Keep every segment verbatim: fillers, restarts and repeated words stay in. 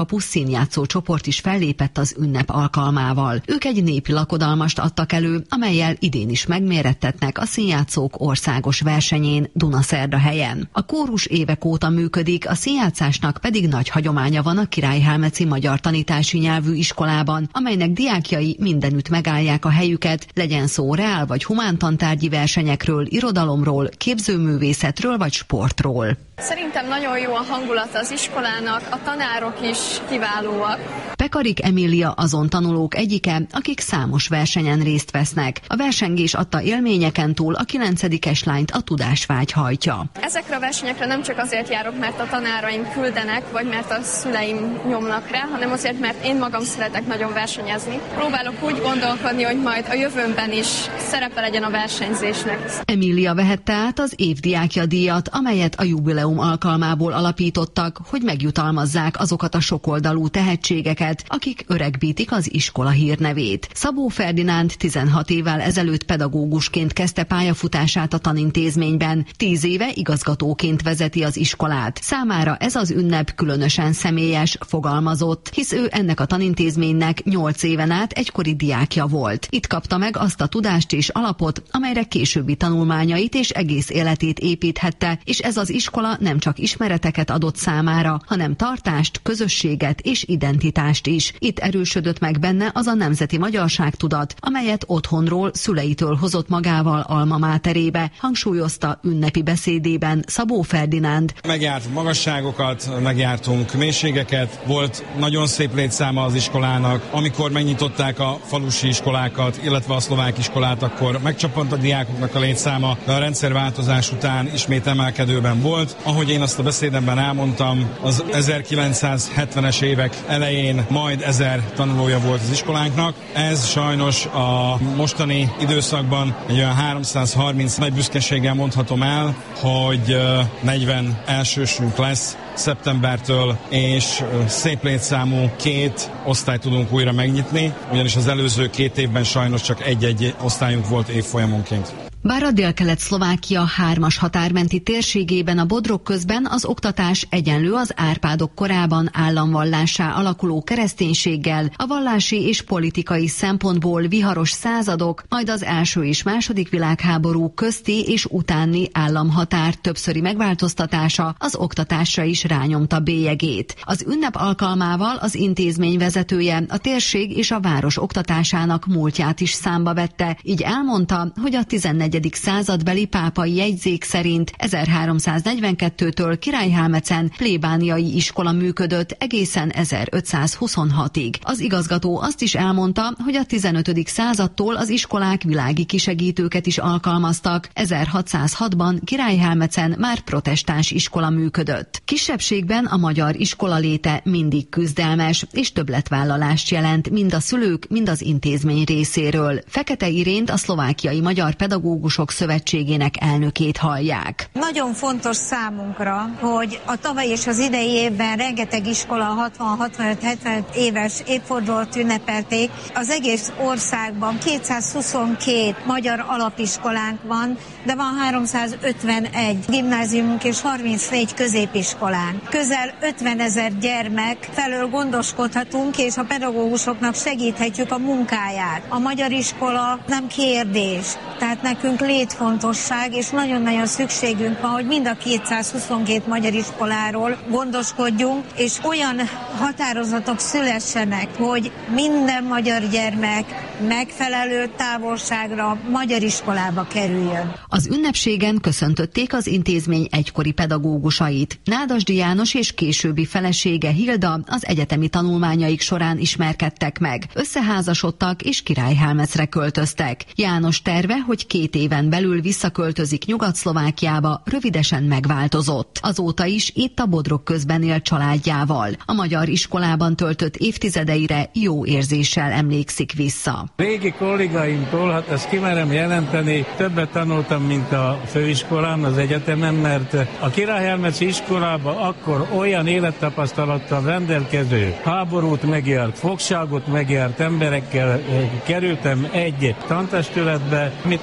Kapusz színjátszó csoport is fellépett az ünnep alkalmával. Ők egy népi lakodalmast adtak elő, amellyel idén is megmérettetnek a színjátszók országos versenyén Dunaszerdahelyen. A kórus évek óta működik, a színjátszásnak pedig nagy hagyománya van a Királyhelmeci Magyar Tanítási Nyelvű Iskolában, amelynek diákjai mindenütt megállják a helyüket, legyen szó reál vagy humántantárgyi versenyekről, irodalomról, képzőművészetről vagy sportról. Szerintem nagyon jó a hangulat az iskolának, a tanárok is kiválóak. Pekarik Emília azon tanulók egyike, akik számos versenyen részt vesznek. A versengés adta élményeken túl a kilencedikes lányt a tudásvágy hajtja. Ezekre a versenyekre nem csak azért járok, mert a tanáraim küldenek, vagy mert a szüleim nyomnak rá, hanem azért, mert én magam szeretek nagyon versenyezni. Próbálok úgy gondolkodni, hogy majd a jövőmben is szerepe legyen a versenyzésnek. Emília vehette át az évdiákja díjat, amelyet a jubileum alkalmából alapítottak, hogy megjutalmazzák azokat a sokoldalú tehetségeket, akik öregbítik az iskola hírnevét. Szabó Ferdinánd tizenhat évvel ezelőtt pedagógusként kezdte pályafutását a tanintézményben, tíz éve igazgatóként vezeti az iskolát. Számára ez az ünnep különösen személyes, fogalmazott, hisz ő ennek a tanintézménynek nyolc éven át egykori diákja volt. Itt kapta meg azt a tudást és alapot, amelyre későbbi tanulmányait és egész életét építhette, és ez az iskola nem csak ismereteket adott számára, hanem tartást, közösséget és identitást is. Itt erősödött meg benne az a nemzeti magyarságtudat, amelyet otthonról, szüleitől hozott magával alma máterébe, hangsúlyozta ünnepi beszédében Szabó Ferdinánd. Megjártunk magasságokat, megjártunk mélységeket, volt nagyon szép létszáma az iskolának. Amikor megnyitották a falusi iskolákat, illetve a szlovák iskolát, akkor megcsapant a diákoknak a létszáma, de a rendszerváltozás után ismét emelkedőben volt. Ahogy én azt a beszédemben elmondtam, az ezerkilencszázhetvenes évek elején majd ezer tanulója volt az iskolánknak. Ez sajnos a mostani időszakban egy olyan háromszázharminc, nagy büszkeséggel mondhatom el, hogy negyven elsősünk lesz szeptembertől, és szép létszámú két osztályt tudunk újra megnyitni, ugyanis az előző két évben sajnos csak egy-egy osztályunk volt évfolyamonként. Bár a Délkelet-Szlovákia hármas határmenti térségében a Bodrog közben az oktatás egyenlő az Árpádok korában államvallássá alakuló kereszténységgel, a vallási és politikai szempontból viharos századok, majd az első és második világháború közti és utáni államhatár többszöri megváltoztatása az oktatásra is rányomta bélyegét. Az ünnep alkalmával az intézmény vezetője a térség és a város oktatásának múltját is számba vette, így elmondta, hogy a tizennegyedik századbeli pápai jegyzék szerint ezerháromszáznegyvenkettőtől Királyhelmecen plébániai iskola működött egészen ezerötszázhuszonhatig. Az igazgató azt is elmondta, hogy a tizenötödik századtól az iskolák világi kisegítőket is alkalmaztak. ezerhatszázhatban Királyhelmecen már protestáns iskola működött. Kisebbségben a magyar iskola léte mindig küzdelmes és többletvállalást jelent mind a szülők, mind az intézmény részéről. Fekete Irént, a Szlovákiai Magyar Pedagógusok Szövetségének elnökét hallják. Nagyon fontos számunkra, hogy a tavaly és az idei évben rengeteg iskola hatvan, hatvanöt, hetven éves évfordulót ünnepelték. Az egész országban kétszázhuszonkettő magyar alapiskolánk van, de van háromszázötvenegy gimnáziumunk és harmincnégy középiskolánk. Közel ötvenezer gyermek felől gondoskodhatunk, és a pedagógusoknak segíthetjük a munkáját. A magyar iskola nem kérdés, tehát nekünk létfontosság, és nagyon-nagyon szükségünk van, hogy mind a kétszázhuszonkettő magyar iskoláról gondoskodjunk, és olyan határozatok szülessenek, hogy minden magyar gyermek megfelelő távolságra magyar iskolába kerüljön. Az ünnepségen köszöntötték az intézmény egykori pedagógusait. Nádasdy János és későbbi felesége Hilda az egyetemi tanulmányaik során ismerkedtek meg. Összeházasodtak és Királyhelmecre költöztek. János terve, hogy két éven belül visszaköltözik Nyugat-Szlovákiába, rövidesen megváltozott. Azóta is itt a Bodrog közben él családjával. A magyar iskolában töltött évtizedeire jó érzéssel emlékszik vissza. Régi kollégáimtól, hát ezt kimerem jelenteni, többet tanultam, mint a főiskolán, az egyetemen, mert a Királyhelmeci iskolában akkor olyan élettapasztalattal rendelkező, háborút megjárt, fogságot megjárt emberekkel kerültem egy tantestületbe, amit egyszerűen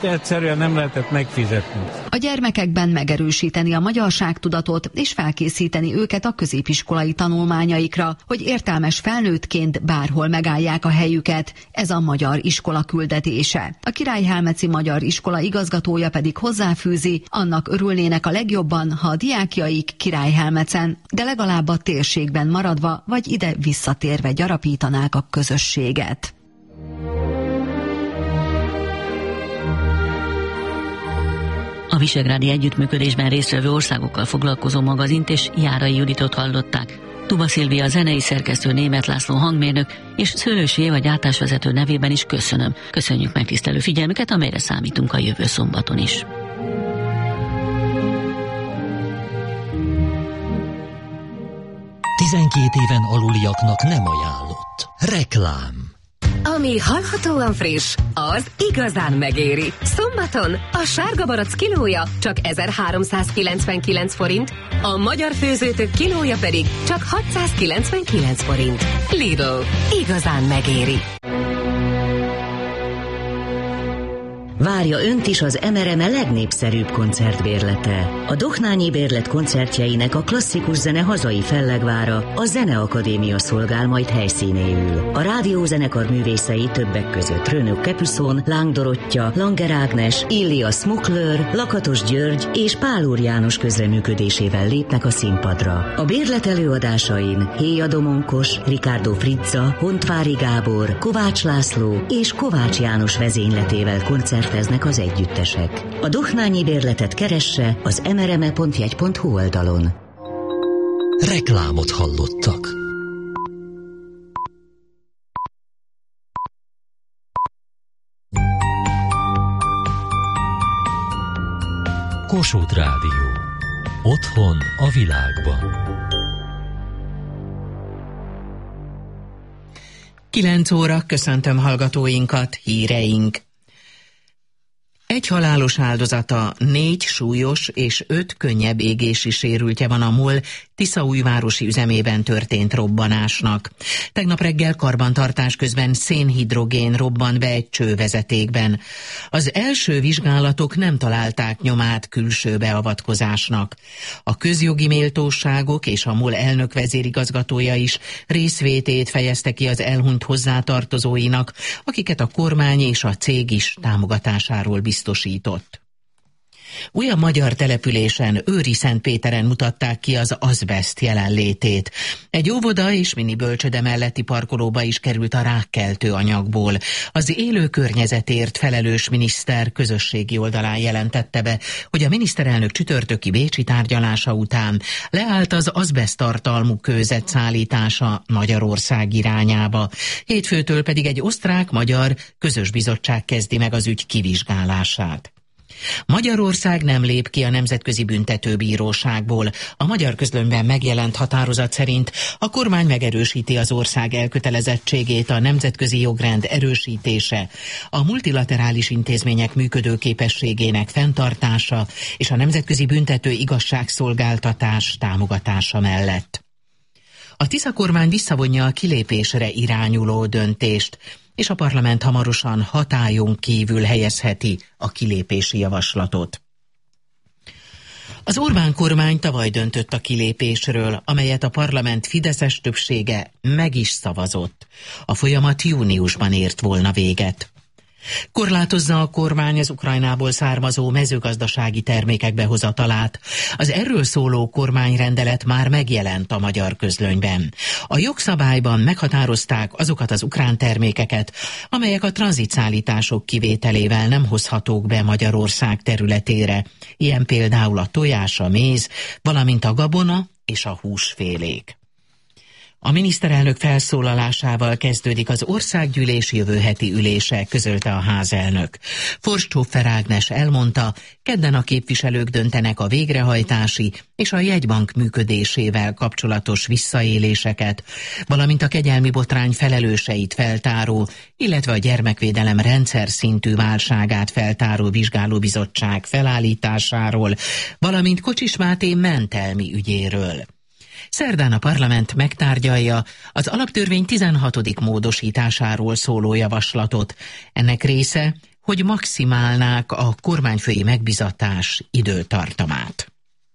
egyszerűen nem lehetett megfizetni. A gyermekekben megerősíteni a magyarságtudatot és felkészíteni őket a középiskolai tanulmányaikra, hogy értelmes felnőttként bárhol megállják a helyüket. Ez a magyar iskola küldetése. A Királyhelmeci Magyar Iskola igazgatója pedig hozzáfűzi, annak örülnének a legjobban, ha a diákjaik Királyhelmecen, de legalább a térségben maradva vagy ide visszatérve gyarapítanák a közösséget. A visegrádi együttműködésben résztvevő országokkal foglalkozó magazint és Járai Juditot hallották. Tuba Szilvia zenei szerkesztő, Németh László hangmérnök és Szőlősi Éva gyártásvezető nevében is köszönöm. Köszönjük megtisztelő figyelmüket, amelyre számítunk a jövő szombaton is. tizenkét éven aluliaknak nem ajánlott. Reklám. Ami hallhatóan friss, az igazán megéri. Szombaton a sárga barack kilója csak ezerháromszázkilencvenkilenc forint, a magyar főzőtök kilója pedig csak hatszázkilencvenkilenc forint. Lidl, igazán megéri. Várja önt is az em er em e legnépszerűbb koncertbérlete. A Dohnányi Bérlet koncertjeinek a klasszikus zene hazai fellegvára, a Zeneakadémia szolgál majd helyszínéül. A rádiózenekar művészei többek között Rönök Kepüszon, Láng Dorottya, Langer Ágnes, Illia Smuklőr, Lakatos György és Pál Úr János közreműködésével lépnek a színpadra. A bérlet előadásain Héja Domonkos, Ricardo Frizza, Hontvári Gábor, Kovács László és Kovács János vezényletével koncert eznek az együttesek. A Dohnányi Bérletet keresse az em er em e pont jegy pont hu oldalon. Reklámot hallottak. Kossuth Rádió. Otthon a világban. Kilenc óra, köszöntöm hallgatóinkat, híreink. Egy halálos áldozata, négy súlyos és öt könnyebb égési sérültje van a MOL Tiszaújvárosi üzemében történt robbanásnak. Tegnap reggel karbantartás közben szénhidrogén robbant be egy csővezetékben. Az első vizsgálatok nem találták nyomát külső beavatkozásnak. A közjogi méltóságok és a MOL elnök vezérigazgatója is részvétét fejezte ki az elhunyt hozzátartozóinak, akiket a kormány és a cég is támogatásáról biztosított. Újabb magyar településen, Őri-Szentpéteren mutatták ki az azbeszt jelenlétét. Egy óvoda és mini bölcsöde melletti parkolóba is került a rákkeltő anyagból. Az élő környezetért felelős miniszter közösségi oldalán jelentette be, hogy a miniszterelnök csütörtöki bécsi tárgyalása után leállt az azbeszt tartalmú kőzet szállítása Magyarország irányába. Hétfőtől pedig egy osztrák-magyar közös bizottság kezdi meg az ügy kivizsgálását. Magyarország nem lép ki a Nemzetközi Büntetőbíróságból. A Magyar Közlönyben megjelent határozat szerint a kormány megerősíti az ország elkötelezettségét a nemzetközi jogrend erősítése, a multilaterális intézmények működőképességének fenntartása és a nemzetközi büntető igazságszolgáltatás támogatása mellett. A Tisza kormány visszavonja a kilépésre irányuló döntést, és a parlament hamarosan hatályon kívül helyezheti a kilépési javaslatot. Az Orbán kormány tavaly döntött a kilépésről, amelyet a parlament fideszes többsége meg is szavazott. A folyamat júniusban ért volna véget. Korlátozza a kormány az Ukrajnából származó mezőgazdasági termékek behozatalát. Az erről szóló kormányrendelet már megjelent a Magyar Közlönyben. A jogszabályban meghatározták azokat az ukrán termékeket, amelyek a tranzitszállítások kivételével nem hozhatók be Magyarország területére. Ilyen például a tojás, a méz, valamint a gabona és a húsfélék. A miniszterelnök felszólalásával kezdődik az országgyűlés jövő heti ülése, közölte a házelnök. Forsthofer Ágnes elmondta, kedden a képviselők döntenek a végrehajtási és a jegybank működésével kapcsolatos visszaéléseket, valamint a kegyelmi botrány felelőseit feltáró, illetve a gyermekvédelem rendszer szintű válságát feltáró vizsgálóbizottság felállításáról, valamint Kocsis Máté mentelmi ügyéről. Szerdán a parlament megtárgyalja az alaptörvény tizenhatodik módosításáról szóló javaslatot. Ennek része, hogy maximálnák a kormányfői megbizatás időtartamát.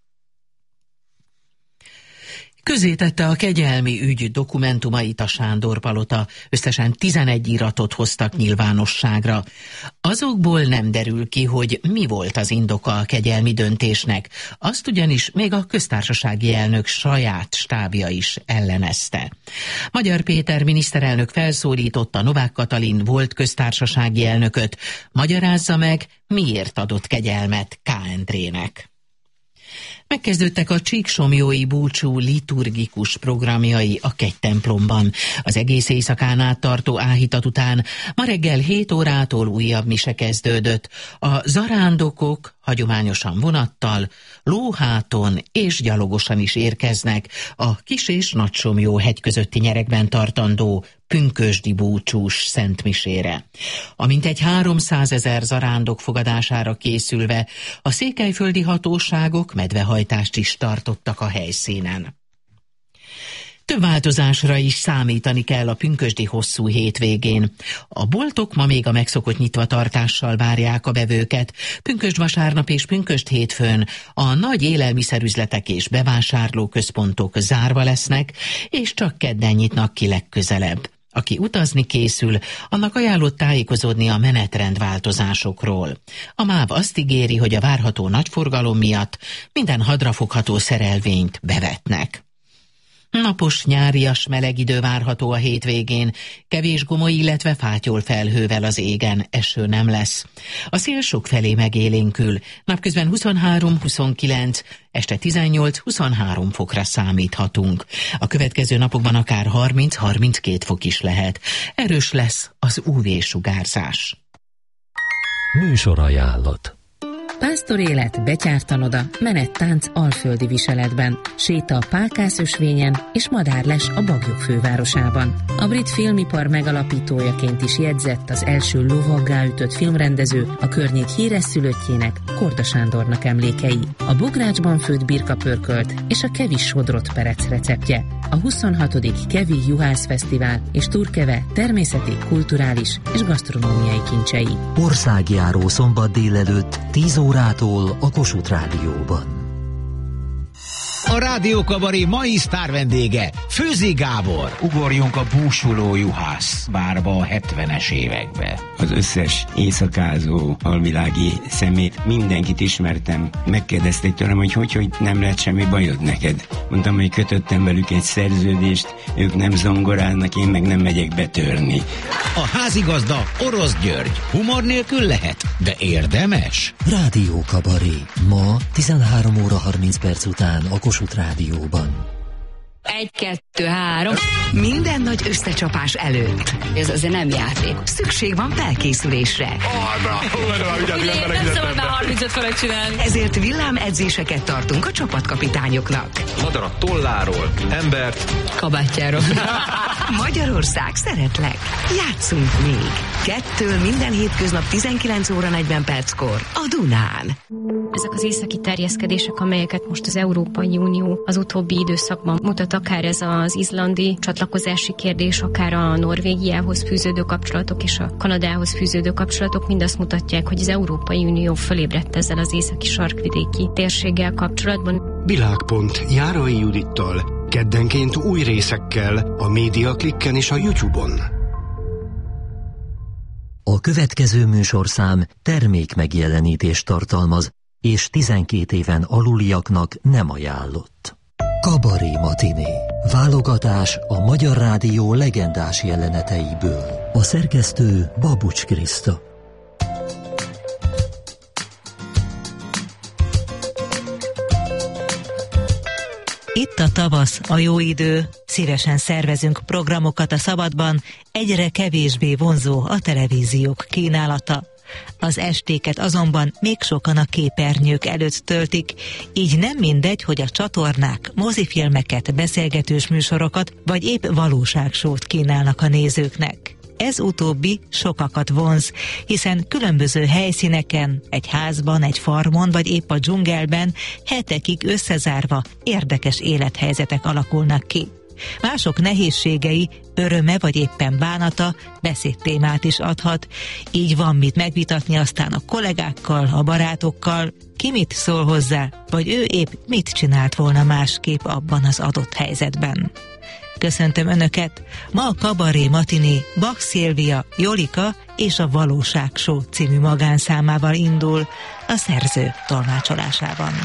Közzétette a kegyelmi ügy dokumentumait a Sándor-palota, összesen tizenegy iratot hoztak nyilvánosságra. Azokból nem derül ki, hogy mi volt az indoka a kegyelmi döntésnek, azt ugyanis még a köztársasági elnök saját stábja is ellenezte. Magyar Péter miniszterelnök felszólította Novák Katalin volt köztársasági elnököt, magyarázza meg, miért adott kegyelmet K. Endrének. Megkezdődtek a csíksomjói búcsú liturgikus programjai a kegytemplomban. Az egész éjszakán át tartó áhítat után ma reggel hét órától újabb mise kezdődött. A zarándokok hagyományosan vonattal, lóháton és gyalogosan is érkeznek a Kis- és Nagysomjó hegy közötti nyeregben tartandó pünkösdi búcsús szentmisére. A mintegy háromszázezer zarándok fogadására készülve a székelyföldi hatóságok medvehajtást is tartottak a helyszínen. Több változásra is számítani kell a pünkösdi hosszú hétvégén. A boltok ma még a megszokott nyitvatartással várják a vevőket. Pünkösd vasárnap és pünkösd hétfőn a nagy élelmiszerüzletek és bevásárlóközpontok zárva lesznek, és csak kedden nyitnak ki legközelebb. Aki utazni készül, annak ajánlott tájékozódni a menetrendváltozásokról. A MÁV azt ígéri, hogy a várható nagy forgalom miatt minden hadrafogható szerelvényt bevetnek. Napos, nyárias, meleg idő várható a hétvégén, kevés gomoly, illetve fátyol felhővel az égen, eső nem lesz. A szél sokfelé megélénkül, napközben huszonhárom-huszonkilenc, este tizennyolc-huszonhárom fokra számíthatunk. A következő napokban akár harminc-harminckét fok is lehet. Erős lesz az ú vé-sugárzás. Műsorajánlat. Pásztor élet, betyártanoda, menettánc alföldi viseletben, séta a Pálkászösvényen és madárles a Baglyok fővárosában. A brit filmipar megalapítójaként is jegyzett az első lovaggá ütött filmrendező, a környék híres szülöttjének, Korda Sándornak emlékei, a bográcsban főtt birkapörkölt és a kevi sodrott perec receptje, a huszonhatodik Kevi Juhász Fesztivál és Turkeve természeti, kulturális és gasztronómiai kincsei. Országjáró szombat délelőtt tíz órától a Kossuth Rádióban. A Rádió Kabaré mai sztár vendége Főzi Gábor. Ugorjunk a búsuló juhász bárba a hetvenes évekbe. Az összes éjszakázó alvilági szemét, mindenkit ismertem. Megkérdezték tőlem, hogy hogy, hogy nem lett semmi bajod neked. Mondtam, hogy kötöttem velük egy szerződést, ők nem zongorálnak, én meg nem megyek betörni. A házigazda Orosz György. Humor nélkül lehet, de érdemes. Rádió Kabaré. Ma tizenhárom óra harminc perc után a Kossuth Rádióban. Egy, kettő, három. Minden nagy összecsapás előtt. Ez azért nem játék. Szükség van felkészülésre. Nem szabad már harmincöt felett csinálni. Ezért villámedzéseket tartunk a csapatkapitányoknak. Madarat tolláról, embert kabátjáról. Magyarország, szeretlek. Játszunk még. Kettől minden hétköznap tizenkilenc óra negyven perckor a Dunán. Ezek az északi terjeszkedések, amelyeket most az Európai Unió az utóbbi időszakban mutat, akár ez az izlandi csatlakozási kérdés, akár a Norvégiához fűződő kapcsolatok és a Kanadához fűződő kapcsolatok, mind azt mutatják, hogy az Európai Unió fölébredt ezzel az északi sarkvidéki térséggel kapcsolatban. Világpont Járai Judittal, keddenként új részekkel a Média Klikken és a YouTube-on. A következő műsorszám termék megjelenítést tartalmaz, és tizenkét éven aluliaknak nem ajánlott. Kabaré matiné. Válogatás a Magyar Rádió legendás jeleneteiből. A szerkesztő Babucs Kriszta. Itt a tavasz, a jó idő, szívesen szervezünk programokat a szabadban, egyre kevésbé vonzó a televíziók kínálata. Az estéket azonban még sokan a képernyők előtt töltik, így nem mindegy, hogy a csatornák mozifilmeket, beszélgetős műsorokat vagy épp valóságsót kínálnak a nézőknek. Ez utóbbi sokakat vonz, hiszen különböző helyszíneken, egy házban, egy farmon vagy épp a dzsungelben hetekig összezárva érdekes élethelyzetek alakulnak ki. Mások nehézségei, öröme vagy éppen bánata beszédtémát is adhat. Így van mit megvitatni aztán a kollégákkal, a barátokkal, ki mit szól hozzá, vagy ő épp mit csinált volna másképp abban az adott helyzetben. Köszöntöm Önöket! Ma a Kabaré Matiné Bach Szilvia, Jolika és a Valóság Show című magánszámával indul, a szerző tolmácsolásában.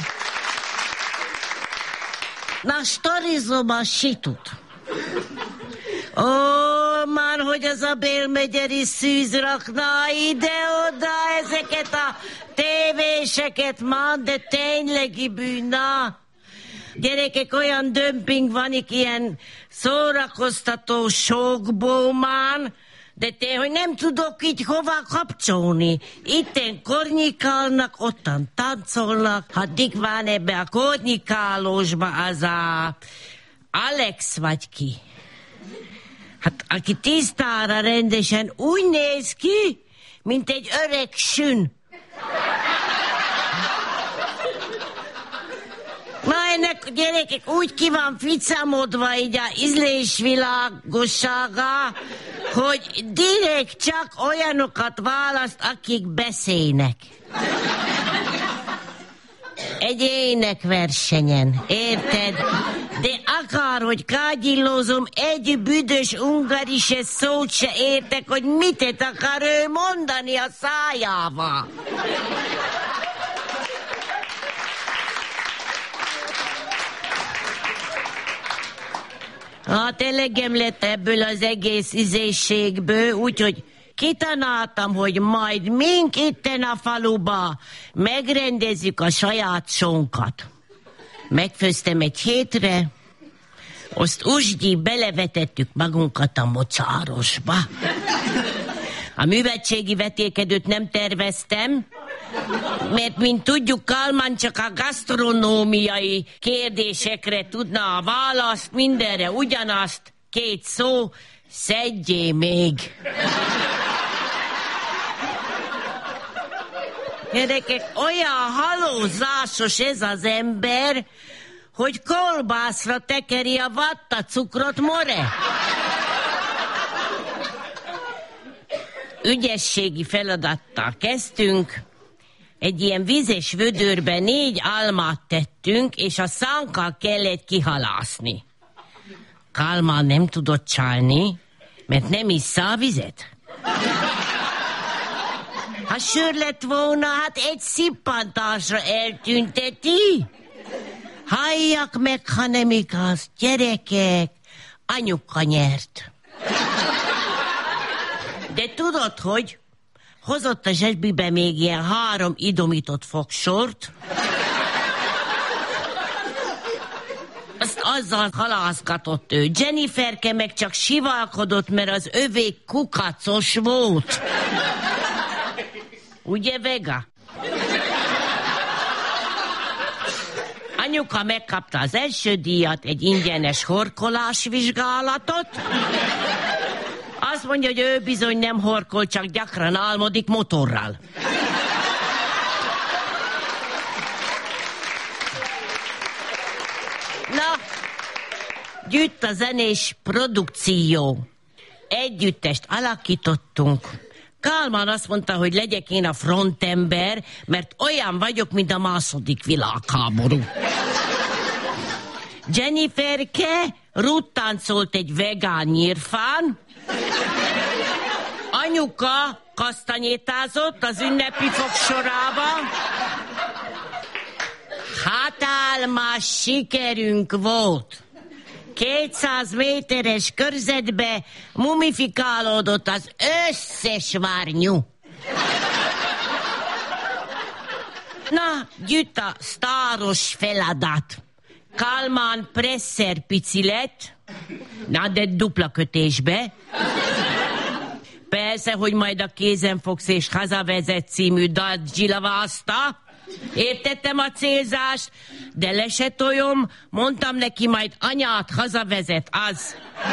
Na, sztorizom a situt. Ó, már hogy az a bélmegyeri szűz rakna ide-oda ezeket a tévéseket, man, de ténylegi bűn, na. Gyerekek, olyan dömping van, ilyen szórakoztató sokból már, de te, hogy nem tudok így hova kapcsolni. Itten kornyikálnak, ottan táncolnak, addig van ebbe a kornyikálósba az a Alex vagy ki. Hát aki tisztára rendesen úgy néz ki, mint egy öreg sün. Na, ennek gyerekek úgy ki van ficamodva így a ízlésvilágossága, hogy direkt csak olyanokat választ, akik beszélnek. Egy énekversenyen, érted? De akárhogy kágyillózom, egy büdös ungari se szót se értek, hogy mitet akar ő mondani a szájával. Hát elegem lett ebből az egész izészségből, úgyhogy kitanáltam, hogy majd mink itten a faluba megrendezzük a saját sonkat. Megfőztem egy hétre, azt usgyi belevetettük magunkat a mocsárosba. A művetségi vetélkedőt nem terveztem, mert mint tudjuk, Kálmán csak a gasztronómiai kérdésekre tudna a választ, mindenre ugyanazt, két szó, szedjé még. Gyerekek, olyan halózásos ez az ember, hogy kolbászra tekeri a vattacukrot, more. Ügyességi feladattal kezdtünk. Egy ilyen vízes vödörbe négy almát tettünk, és a szánkkal kellett kihalászni. Kálmán nem tudott csalni, mert nem issza a vizet. Ha sör lett volna, hát egy szippantásra eltünteti. Halljak meg, ha nem igaz, gyerekek, anyuka nyert. De tudod, hogy hozott a zsebbibe még ilyen három idomított fogsort, azt azzal halászgatott ő. Jenniferke meg csak sivalkodott, mert az övék kukacos volt. Ugye, Vega? Anyuka megkapta az első díjat, egy ingyenes horkolás vizsgálatot. Azt mondja, hogy ő bizony nem horkol, csak gyakran álmodik motorral. Na, gyűjt a zenés produkció. Együttest alakítottunk. Kálmán azt mondta, hogy legyek én a frontember, mert olyan vagyok, mint a második világháború. Jenniferke ruttáncolt egy vegán nyírfán, anyuka kasztanyétázott az ünnepi fogsorába. Hatalmas sikerünk volt. kétszáz méteres körzetbe mumifikálódott az összes várnyú. Na, gyűjt a sztáros feladat. Kálmán Presser pici lett, na de dupla kötésbe. Persze, hogy majd a Kézenfogsz és Hazavezet című dalt zsilavázta. Értettem a célzást, de le se toljom, mondtam neki, majd anyát hazavezet, az.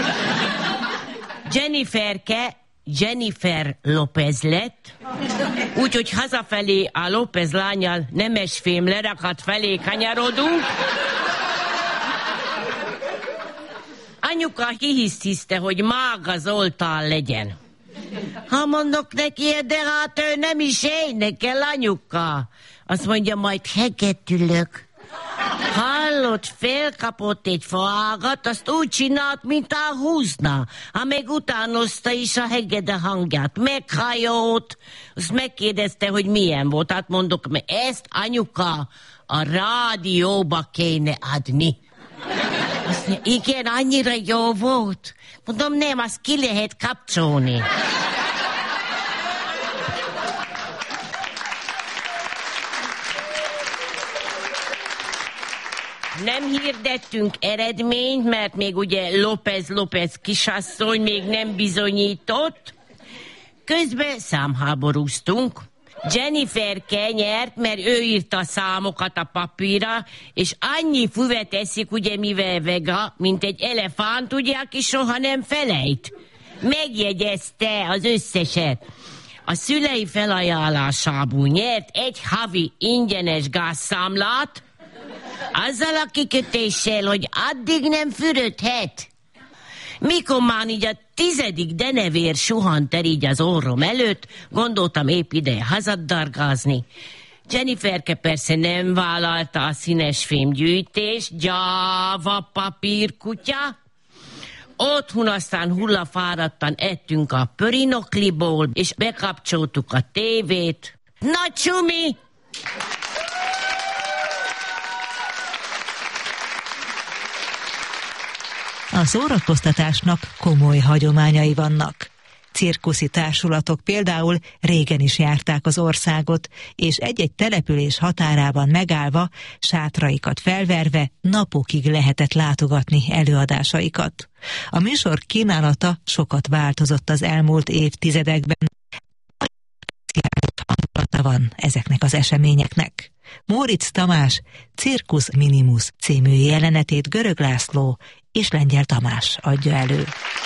Jenniferke Jennifer López lett, úgyhogy hazafelé a López lányal nemesfém lerakat felé kanyarodunk. anyuka hihisztiszte, hogy mágazoltál legyen. Ha mondok neki, de hát ő nem is énekel, anyuka. Azt mondja, majd hegedülök. Hallott, felkapott egy faágat, azt úgy csinált, mint a húzna. Ha meg utánozta is a hegede hangját. Meghajolt, azt megkérdezte, hogy milyen volt. Hát mondok, mert ezt anyuka a rádióba kéne adni. Azt mondja, igen, annyira jó volt. Mondom, nem, azt ki lehet kapcsolni. Nem hirdettünk eredményt, mert még ugye López López kisasszony még nem bizonyított. Közben számháborúztunk. Jenniferke nyert, mert ő írta a számokat a papírra, és annyi füvet eszik, ugye mivel vega, mint egy elefánt, ugye, aki soha nem felejt. Megjegyezte az összeset. A szülei felajánlásából nyert egy havi ingyenes gázszámlát, azzal a kikötéssel, hogy addig nem fürödhet. Mikor már így a tizedik denevér suhant el így az orrom előtt, gondoltam épp ideje hazaddargázni. Jenniferke persze nem vállalta a színes fémgyűjtést, gyáva papírkutya. Otthon aztán hullafáradtan ettünk a pörinokliból, és bekapcsoltuk a tévét. Na csumi! A szórakoztatásnak komoly hagyományai vannak. Cirkuszi társulatok például régen is járták az országot, és egy-egy település határában megállva, sátraikat felverve napokig lehetett látogatni előadásaikat. A műsor kínálata sokat változott az elmúlt évtizedekben. Hangulata van ezeknek az eseményeknek. Móricz Tamás Circus Minimus című jelenetét Görög László és Lengyel Tamás adja elő.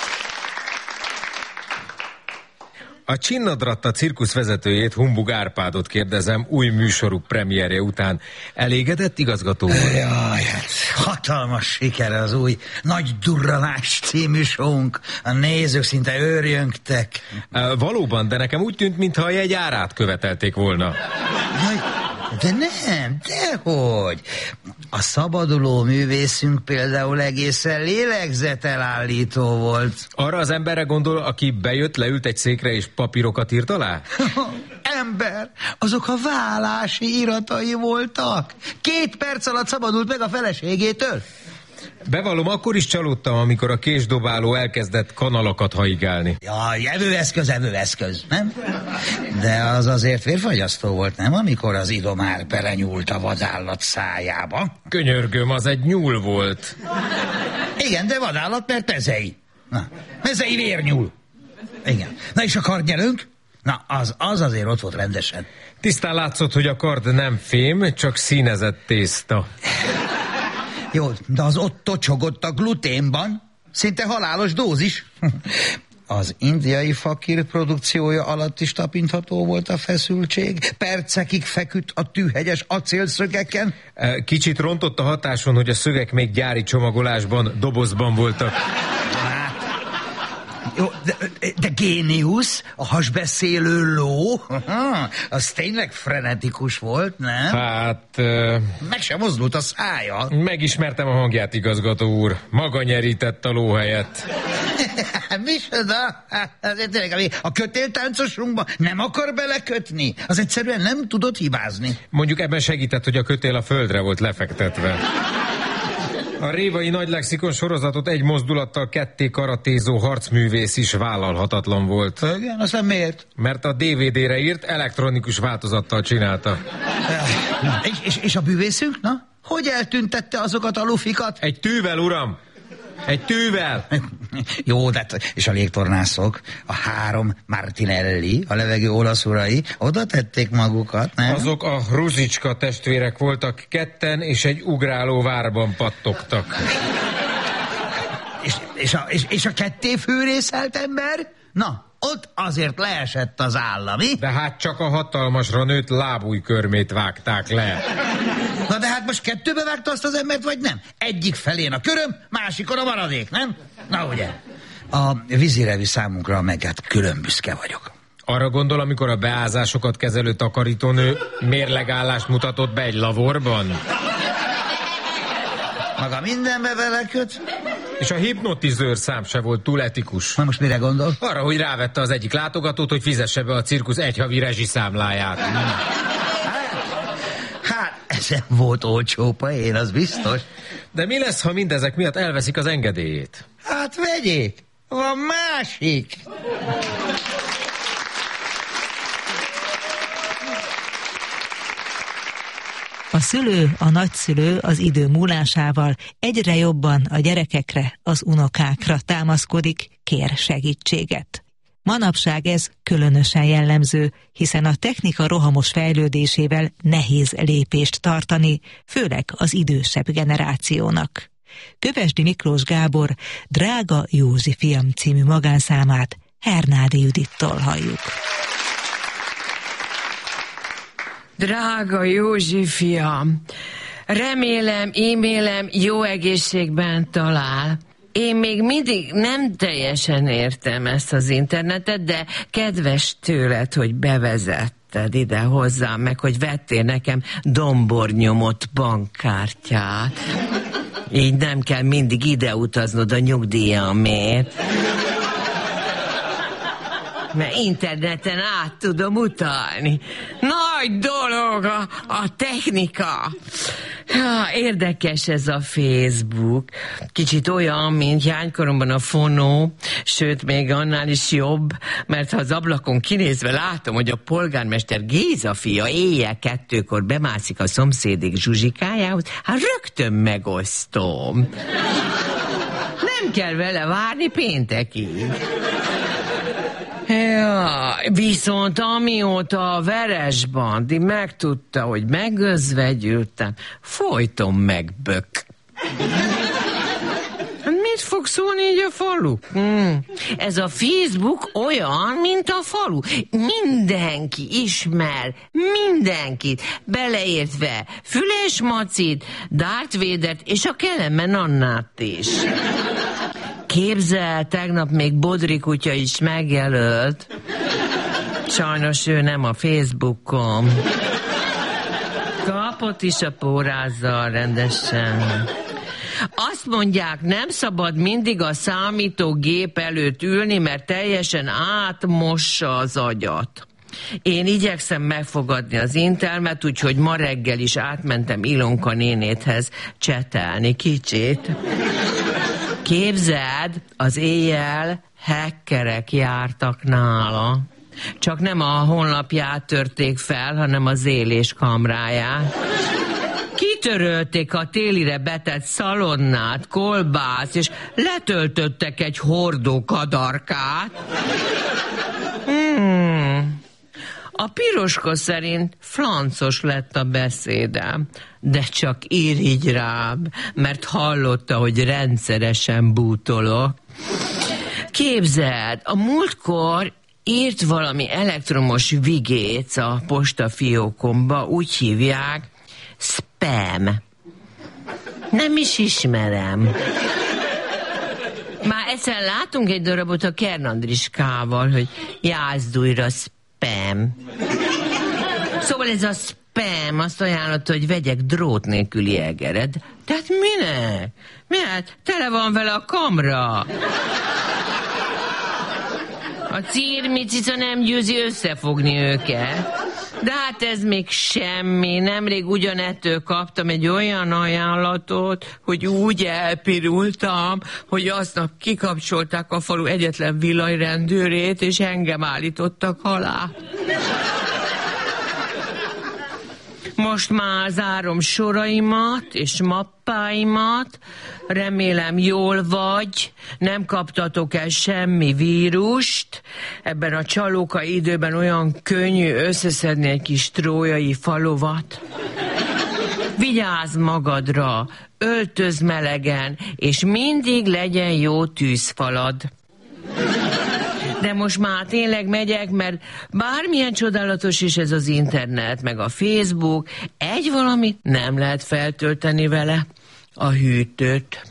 A Csinnadratta cirkusz vezetőjét, Humbug Árpádot kérdezem új műsoruk premierje után. Elégedett, igazgató úr? Jaj, hatalmas siker az új Nagy Durranás című showunk. A nézők szinte őrjöngtek. E, valóban, de nekem úgy tűnt, mintha a jegy árát követelték volna. Jaj, de nem, dehogy. A szabaduló művészünk például egészen lélegzetelállító volt. Arra az emberre gondol, aki bejött, leült egy székre és papírokat írt alá? Ember, azok a vállási iratai voltak. Két perc alatt szabadult meg a feleségétől. Bevallom, akkor is csalódtam, amikor a késdobáló elkezdett kanalakat haigálni. Jaj, evőeszköz, evőeszköz, nem? De az azért vérfagyasztó volt, nem? Amikor az idomár belenyúlt a vadállat szájába. Könyörgöm, az egy nyúl volt. Igen, de vadállat, mert mezei. Na, mezei vérnyúl. Igen. Na és a kardnyelőnk? Na, az, az azért ott volt rendesen. Tisztán látszott, hogy a kard nem fém, csak színezett tészta. Jó, de az ott tocsogott a gluténban. Szinte halálos dózis. Az indiai fakír produkciója alatt is tapintható volt a feszültség. Percekig feküdt a tűhegyes acélszögeken. Kicsit rontott a hatáson, hogy a szögek még gyári csomagolásban, dobozban voltak. Jó, de, de géniusz, a hasbeszélő ló, az tényleg frenetikus volt, nem? Hát... Uh, meg sem mozdult a szája. Megismertem a hangját, igazgató úr. Maga nyerített a ló helyett. Micsoda? A kötéltáncosunkba nem akar belekötni? Az egyszerűen nem tudott hibázni. Mondjuk ebben segített, hogy a kötél a földre volt lefektetve. A révai nagy lexikon sorozatot egy mozdulattal ketté karatézó harcművész is vállalhatatlan volt. Igen, aztán miért? Mert a dé vé dére írt elektronikus változattal csinálta. és, és, és a bűvészünk, na? Hogy eltüntette azokat a lufikat? Egy tűvel, uram! Egy tűvel! Jó, de és a légtornászok, a három Martinelli, a levegő olasz urai, oda tették magukat, nem? Azok a Ruzicska testvérek voltak, ketten és egy ugráló várban pattogtak. és, és, a, és, és a ketté fűrészelt ember? Na, ott azért leesett az állami. De hát csak a hatalmasra nőtt lábújkörmét vágták le. Na de hát most kettőbe vágta azt az embert, vagy nem? Egyik felén a köröm, másikon a maradék, nem? Na ugye? A vízirevi számunkra meg hát külön büszke vagyok. Arra gondol, amikor a beázásokat kezelő takarítónő mérlegállást mutatott be egy lavorban? Maga mindenbe beleköt? És a hipnotizőr szám se volt túl etikus. Na most mire gondol? Arra, hogy rávette az egyik látogatót, hogy fizesse be a cirkusz egy havi rezsiszámláját. Hát, ezen volt olcsó poén, az biztos. De mi lesz, ha mindezek miatt elveszik az engedélyét? Hát vegyék! Van másik! A szülő, a nagyszülő az idő múlásával egyre jobban a gyerekekre, az unokákra támaszkodik, kér segítséget. Manapság ez különösen jellemző, hiszen a technika rohamos fejlődésével nehéz lépést tartani, főleg az idősebb generációnak. Kövesdi Miklós Gábor Drága Józsi fiam című magánszámát Hernádi Judittól halljuk. Drága Józsi fiam, remélem, e-mailem jó egészségben talál. Én még mindig nem teljesen értem ezt az internetet, de kedves tőled, hogy bevezetted ide hozzám, meg hogy vettél nekem dombornyomott bankkártyát. Így nem kell mindig ide utaznod a nyugdíjamért. Mert interneten át tudom utalni. Nagy dolog a, a technika. Ja, érdekes ez a Facebook. Kicsit olyan, mint jánykoromban a fonó, sőt, még annál is jobb, mert ha az ablakon kinézve látom, hogy a polgármester Géza fia éjjel kettőkor bemászik a szomszédék zsuzsikájához, hát rögtön megosztom. Nem kell vele várni péntekig. Ja, viszont amióta a Veresbandi megtudta, hogy megözvegyültem, folyton megbök. Mit fog szólni így a falu? Hmm. Ez a Facebook olyan, mint a falu. Mindenki ismer, mindenkit, beleértve Füles Macit, Darth Vadert és a Kelemen Annát is. Képzel, tegnap még Bodri kutya is megjelölt. Sajnos ő nem a Facebookon. Kapott is a pórázzal rendesen. Azt mondják, nem szabad mindig a számítógép előtt ülni, mert teljesen átmossa az agyat. Én igyekszem megfogadni az internet, úgyhogy ma reggel is átmentem Ilonka nénéthez csetelni kicsit. Képzeld, az éjjel hackerek jártak nála. Csak nem a honlapját törték fel, hanem az éléskamráját. Kitörölték a télire betett szalonnát, kolbászt, és letöltöttek egy hordó kadarkát. Hmm. A piroska szerint francos lett a beszédem, de csak irigy rám, mert hallotta, hogy rendszeresen bútolok. Képzeld, a múltkor írt valami elektromos vigéc a postafiókomba, úgy hívják, spam. Nem is ismerem. Már egyszer látunk egy darabot a Kernandriskával, hogy jázdulj a spam. Szóval ez a spam azt ajánlotta, hogy vegyek drót nélküli egeret. Tehát minek? Miért? Tele van vele a kamra. A círmicica nem győzi összefogni őket. De hát ez még semmi. Nemrég ugyanettől kaptam egy olyan ajánlatot, hogy úgy elpirultam, hogy aznap kikapcsolták a falu egyetlen villanyrendőrét, és engem állítottak alá. Most már zárom soraimat és mappáimat. Remélem jól vagy, nem kaptatok el semmi vírust. Ebben a csalóka időben olyan könnyű összeszedni egy kis trójai falovat. Vigyázz magadra, öltözz melegen, és mindig legyen jó tűzfalad. De most már tényleg megyek, mert bármilyen csodálatos is ez az internet, meg a Facebook, egy valamit nem lehet feltölteni vele, a hűtőt.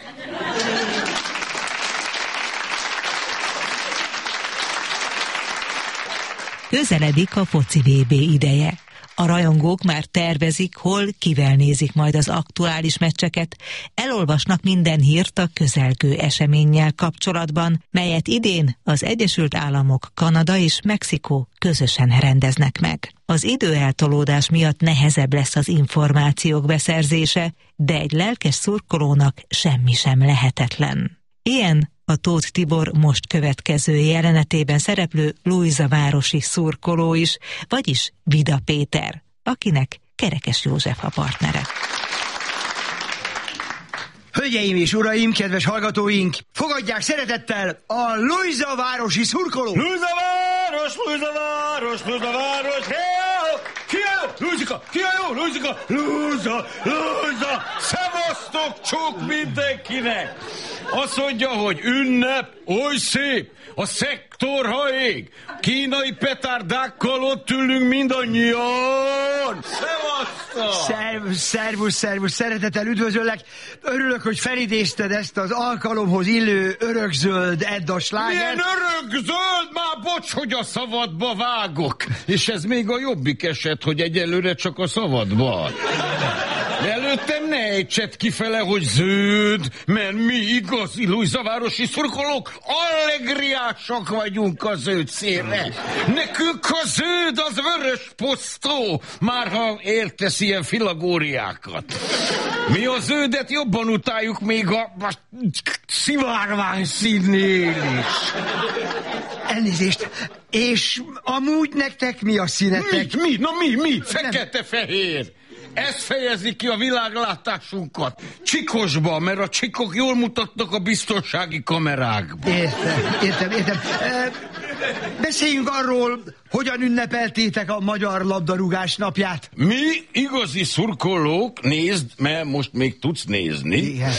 Közeledik a foci vé bé ideje. A rajongók már tervezik, hol, kivel nézik majd az aktuális meccseket, elolvasnak minden hírt a közelgő eseménnyel kapcsolatban, melyet idén az Egyesült Államok, Kanada és Mexikó közösen rendeznek meg. Az időeltolódás miatt nehezebb lesz az információk beszerzése, de egy lelkes szurkolónak semmi sem lehetetlen. Ilyen a Tóth Tibor most következő jelenetében szereplő Lujzavárosi szurkoló is, vagyis Vida Péter, akinek Kerekes József a partnere. Hölgyeim és uraim, kedves hallgatóink, fogadják szeretettel a Lujzavárosi szurkoló! Lujzaváros, Lujzaváros, Lujzaváros, ki a jó? Lujzika, ki a jó? Lujzika, Lujza, Lujza, szevasztok, csók mindenkinek! Azt mondja, hogy ünnep, oly szép, a szektor, ha ég, kínai petárdákkal ott ülünk mindannyian! Szevasztok! Szervusz, szervusz, szervusz, szeretettel üdvözöllek. Örülök, hogy felidézted ezt az alkalomhoz illő örökzöld Edda slágert. Milyen örökzöld? Már bocs, hogy a szavadba vágok. És ez még a jobbik eset, hogy egyelőre csak a szavadba. De előttem ne ejtsed kifele, hogy zöld, mert mi igazi lujzavárosi szurkolók allegriásak vagyunk a zöld színre. Nekünk a zöld az vörös posztó, már ha értesz ilyen filagóriákat. Mi a zöldet jobban utáljuk még a, a szivárvány színnél is. Elnézést, és amúgy nektek mi a színetek? Mi? mi? Na mi? Mi? Fekete-fehér. Ez fejezi ki a világlátásunkat. Csikosba, mert a csikok jól mutatnak a biztonsági kamerákban. Értem, értem, értem. E, beszéljünk arról, hogyan ünnepeltétek a magyar labdarúgás napját. Mi, igazi szurkolók, nézd, mert most még tudsz nézni. Igen.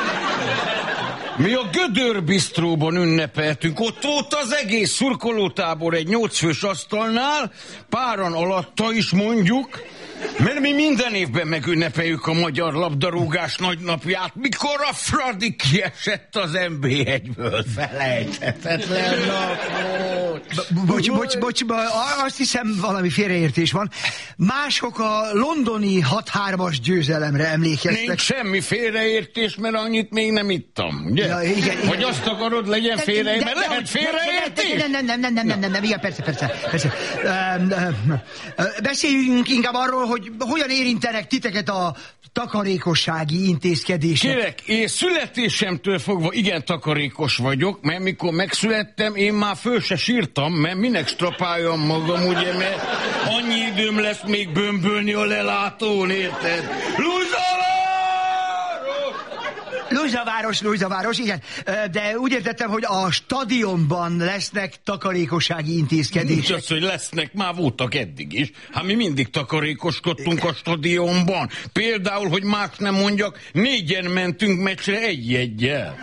Mi a Gödör bistróban ünnepeltünk, ott volt az egész szurkolótábor egy nyolcfős asztalnál, páran alatta is mondjuk, mert mi minden évben megünnepeljük a magyar labdarúgás nagynapját, mikor a Fradi kiesett az en bé egyből. Felejthetetlen nap volt. Bocs, bocs, bocs, azt hiszem valami félreértés van. Mások a londoni hat hármas győzelemre emlékeztek. Nincs semmi félreértés, mert annyit még nem ittam, ugye? Ja, igen, igen. Hogy azt akarod, legyen félreértés, mert lehet félreértés? Nem, nem, nem, nem, nem, nem, nem, nem, igen, persze, persze, persze. Beszéljünk inkább arról, hogy hogyan érintenek titeket a takarékossági intézkedések. Kérek, én születésemtől fogva igen takarékos vagyok, mert mikor megszülettem, én már föl se sírtam, mert minek strapáljam magam, ugye, mert annyi időm lesz még bömbölni a lelátón, érted? Lujzaváros, Lujzaváros, igen. De úgy értettem, hogy a stadionban lesznek takarékossági intézkedések. Nincs az, hogy lesznek, már voltak eddig is. Hát mi mindig takarékoskodtunk a stadionban. Például, hogy más nem mondjak, négyen mentünk meccsre egy-egyel.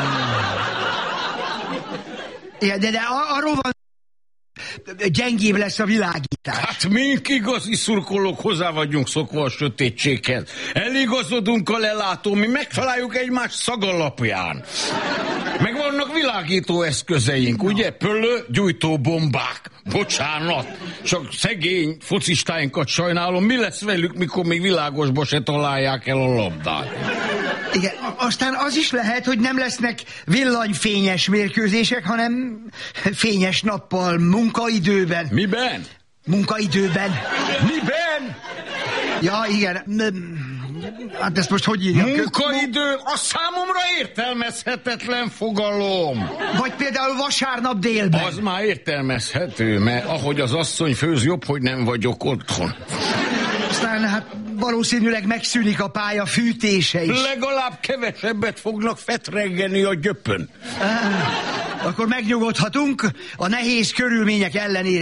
Igen, de, de arról van, gyengébb lesz a világítás. Hát mink igazi szurkolók hozzá vagyunk szokva a sötétséghez. Eligazodunk a lelátón, mi megtaláljuk egymás szagalapján. Meg vannak világító eszközeink, ugye? Pöllő, gyújtó bombák. Bocsánat, csak szegény focistáinkat sajnálom. Mi lesz velük, mikor még világosba se találják el a labdát? Igen, aztán az is lehet, hogy nem lesznek villanyfényes mérkőzések, hanem fényes nappal, munkaidőben. Miben? Munkaidőben. Miben? Ja, igen. Hát ezt most hogy írjam? Munkaidő, a számomra értelmezhetetlen fogalom. Vagy például vasárnap délben. Az már értelmezhető, mert ahogy az asszony főz, jobb, hogy nem vagyok otthon. Aztán hát valószínűleg megszűnik a pálya fűtése is. Legalább kevesebbet fognak fetrengeni a gyöpön. Ah, akkor megnyugodhatunk a nehéz körülmények ellenére is.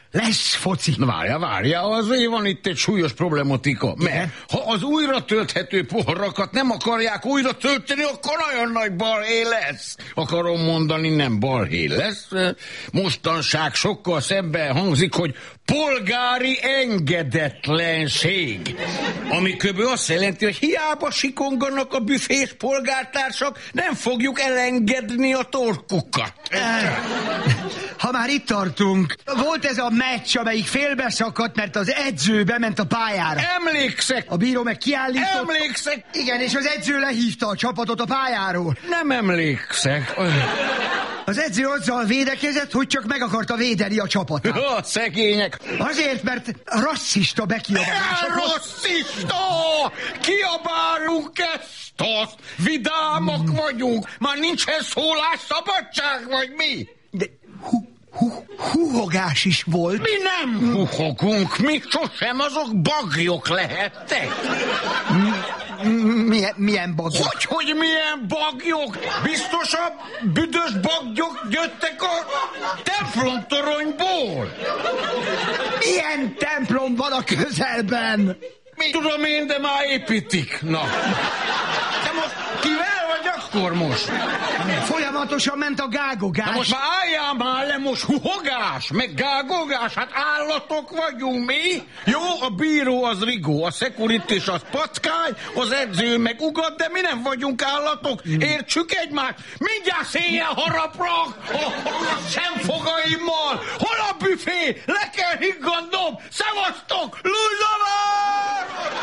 Lesz foci. Na várja, várja, azért van itt egy súlyos problematika. Mert ha az újra tölthető poharakat nem akarják újra tölteni, akkor nagyon nagy balhé lesz. Akarom mondani, nem balhé lesz. Mostanság sokkal szebben hangzik, hogy polgári engedetlenség. Ami kb. Azt jelenti, hogy hiába sikonganak a büfés polgártársak, nem fogjuk elengedni a torkukat. Ha már itt tartunk, volt ez a meccs, amelyik félbeszakadt, mert az edző bement a pályára. Emlékszek! A bíró meg kiállított. Emlékszek! Igen, és az edző lehívta a csapatot a pályáról. Nem emlékszek. Az edző azzal védekezett, hogy csak meg akarta védeni a csapatot. A szegények. Azért, mert rasszista bekiabálások. Rasszista! Kiabálunk ezt, azt. Vidámak vagyunk. Már nincsen szólásszabadság, vagy mi? De hu, hu, huhogás is volt. Mi nem huhogunk, mi sosem, azok bagyok lehettek. Milyen, milyen bagyok? Hogy, hogy milyen bagyok? Biztosabb büdös bagyok jöttek a templomtoronyból. Milyen templom van a közelben? Mi? Tudom én, de már építik. Na. De most kivel vagy akkor most? Folyamatosan ment a gágogás. Na most már álljál már le, most huhogás, meg gágogás, hát állatok vagyunk mi. Jó, a bíró az rigó, a szekuritis az packány, az edző meg ugat, de mi nem vagyunk állatok. Értsük egymást. Mindjárt széjjel haraprak a, a szemfogaimmal. Hol a büfé? Le kell higgadnom. Szevasztok, lúzavár!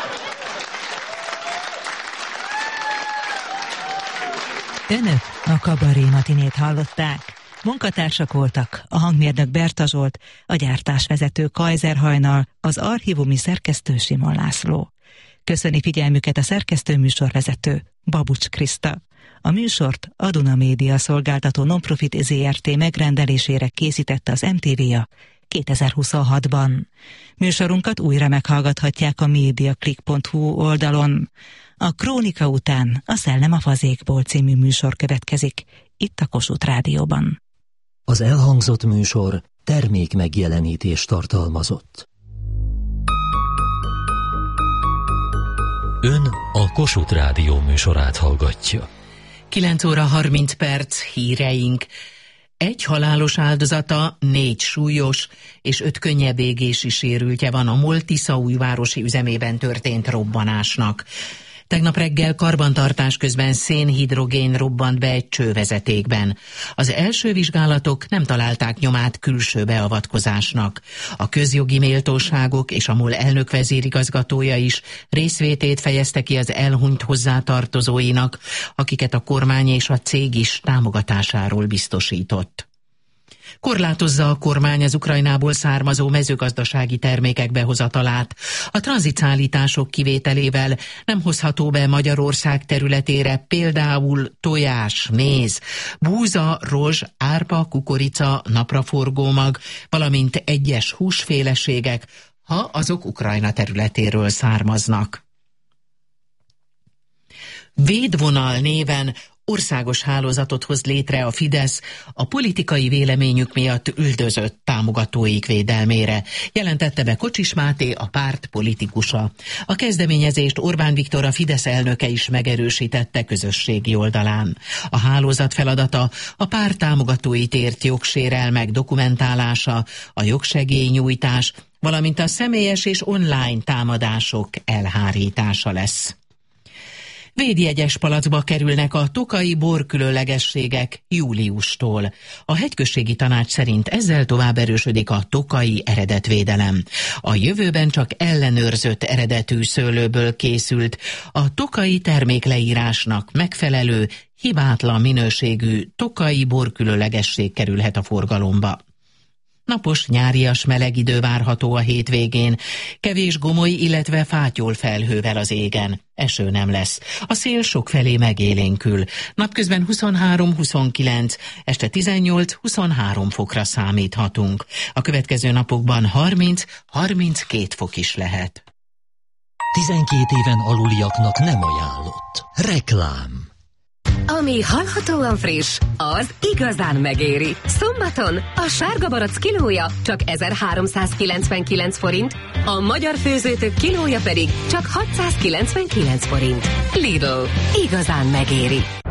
Önök a Kabaré matinét hallották. Munkatársak voltak a hangmérnök Berta Zsolt, a gyártásvezető Kajzer Hajnal, az archívumi szerkesztő Simon László. Köszöni figyelmüket a szerkesztő műsorvezető Babucs Kriszta. A műsort a Duna Média szolgáltató Nonprofit zé er té megrendelésére készítette az em té vé a kétezer-huszonhatban. Műsorunkat újra meghallgathatják a mediaclick pont hu oldalon. A Krónika után a Szellem a fazékból című műsor következik, itt a Kossuth Rádióban. Az elhangzott műsor termék megjelenítést tartalmazott. Ön a Kossuth Rádió műsorát hallgatja. kilenc óra harminc perc, híreink. Egy halálos áldozata, négy súlyos és öt könnyebb égési sérültje van a MOL Tiszaújvárosi üzemében történt robbanásnak. Tegnap reggel karbantartás közben szénhidrogén robbant be egy csővezetékben. Az első vizsgálatok nem találták nyomát külső beavatkozásnak. A közjogi méltóságok és a MOL elnök vezérigazgatója is részvétét fejezte ki az elhunyt hozzátartozóinak, akiket a kormány és a cég is támogatásáról biztosított. Korlátozza a kormány az Ukrajnából származó mezőgazdasági termékek behozatalát. A tranzitszállítások kivételével nem hozható be Magyarország területére például tojás, méz, búza, rozs, árpa, kukorica, napraforgómag, valamint egyes húsféleségek, ha azok Ukrajna területéről származnak. Védvonal néven országos hálózatot hoz létre a Fidesz a politikai véleményük miatt üldözött támogatóik védelmére, jelentette be Kocsis Máté, a párt politikusa. A kezdeményezést Orbán Viktor, a Fidesz elnöke is megerősítette közösségi oldalán. A hálózat feladata a párt támogatóit ért jogsérelmek dokumentálása, a jogsegélynyújtás, valamint a személyes és online támadások elhárítása lesz. Védjegyes palacba kerülnek a tokaji borkülönlegességek júliustól. A hegyközségi tanács szerint ezzel tovább erősödik a tokaji eredetvédelem. A jövőben csak ellenőrzött eredetű szőlőből készült, a tokaji termékleírásnak megfelelő, hibátlan minőségű tokaji borkülönlegesség kerülhet a forgalomba. Napos, nyárias meleg idő várható a hétvégén, kevés gomoly, illetve fátyol felhővel az égen. Eső nem lesz. A szél sokfelé megélénkül. Napközben huszonhárom-huszonkilenc, este tizennyolc-huszonhárom fokra számíthatunk. A következő napokban harminc-harminckét fok is lehet. tizenkét éven aluliaknak nem ajánlott. Reklám. Ami hallhatóan friss, az igazán megéri. Szombaton a sárga barack kilója csak ezerháromszázkilencvenkilenc forint, a magyar főzőtök kilója pedig csak hatszázkilencvenkilenc forint. Lidl, igazán megéri.